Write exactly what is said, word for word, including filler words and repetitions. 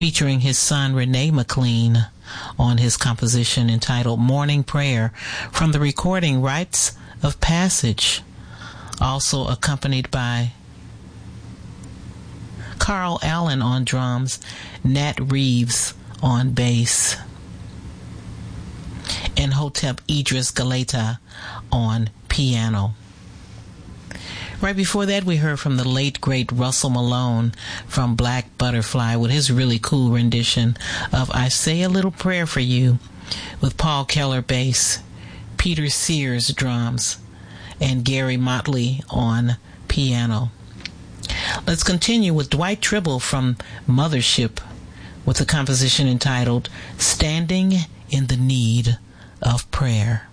featuring his son Renee McLean on his composition entitled Morning Prayer from the recording Rites of Passage, also accompanied by Carl Allen on drums, Nat Reeves on bass, and Hotep Idris Galeta on piano. Right before that, we heard from the late, great Russell Malone from Black Butterfly with his really cool rendition of I Say a Little Prayer for You, with Paul Keller bass, Peter Sears drums, and Gary Motley on piano. Let's continue with Dwight Tribble from Mothership with a composition entitled Standing in the Need of Prayer.